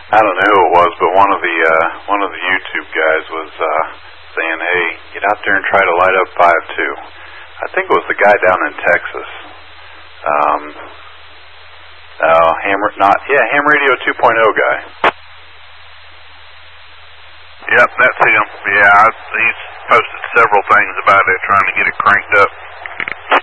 I don't know who it was, but one of the YouTube guys was saying, "Hey, get out there and try to light up 5.2." I think it was the guy down in Texas. Ham Radio 2.0 guy. Yep, that's him. Yeah, he's posted several things about it, trying to get it cranked up.